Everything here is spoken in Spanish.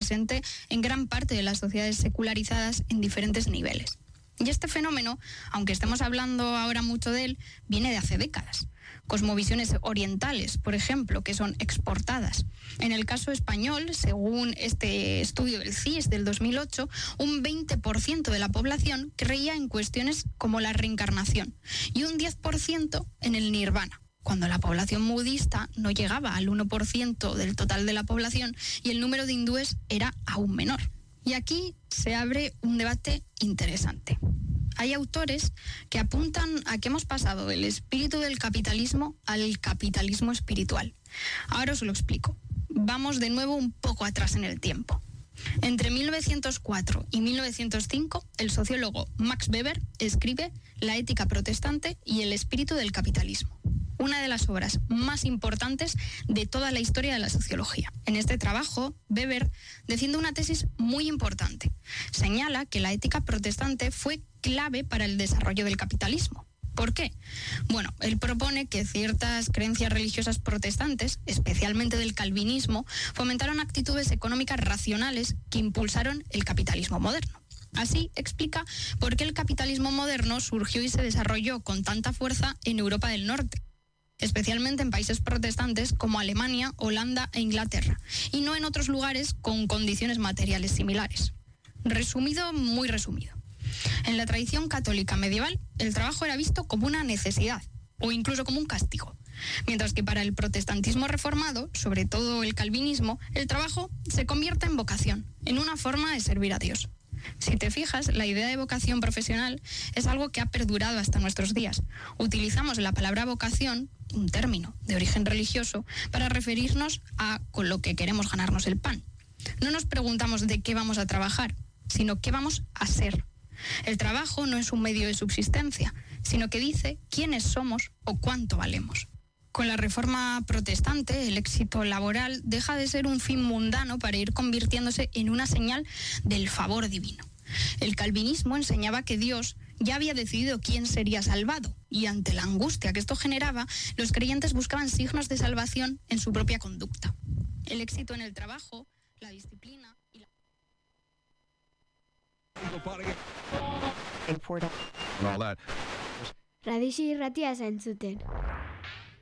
presente en gran parte de las sociedades secularizadas en diferentes niveles. Y este fenómeno, aunque estemos hablando ahora mucho de él, viene de hace décadas. Cosmovisiones orientales, por ejemplo, que son exportadas. En el caso español, según este estudio del CIS del 2008, un 20% de la población creía en cuestiones como la reencarnación y un 10% en el nirvana, cuando la población budista no llegaba al 1% del total de la población y el número de hindúes era aún menor. Y aquí se abre un debate interesante. Hay autores que apuntan a que hemos pasado del espíritu del capitalismo al capitalismo espiritual. Ahora os lo explico. Vamos de nuevo un poco atrás en el tiempo. Entre 1904 y 1905, el sociólogo Max Weber escribe La ética protestante y el espíritu del capitalismo, una de las obras más importantes de toda la historia de la sociología. En este trabajo, Weber defiende una tesis muy importante. Señala que la ética protestante fue clave para el desarrollo del capitalismo. ¿Por qué? Bueno, él propone que ciertas creencias religiosas protestantes, especialmente del calvinismo, fomentaron actitudes económicas racionales que impulsaron el capitalismo moderno. Así explica por qué el capitalismo moderno surgió y se desarrolló con tanta fuerza en Europa del Norte, especialmente en países protestantes como Alemania, Holanda e Inglaterra, y no en otros lugares con condiciones materiales similares. Resumido, muy resumido. En la tradición católica medieval, el trabajo era visto como una necesidad o incluso como un castigo, mientras que para el protestantismo reformado, sobre todo el calvinismo, el trabajo se convierte en vocación, en una forma de servir a Dios. Si te fijas, la idea de vocación profesional es algo que ha perdurado hasta nuestros días. Utilizamos la palabra vocación, un término de origen religioso, para referirnos a con lo que queremos ganarnos el pan. No nos preguntamos de qué vamos a trabajar, sino qué vamos a ser. El trabajo no es un medio de subsistencia, sino que dice quiénes somos o cuánto valemos. Con la reforma protestante, el éxito laboral deja de ser un fin mundano para ir convirtiéndose en una señal del favor divino. El calvinismo enseñaba que Dios ya había decidido quién sería salvado, y ante la angustia que esto generaba, los creyentes buscaban signos de salvación en su propia conducta. El éxito en el trabajo, la disciplina y la... Radixi irratia zentzuten.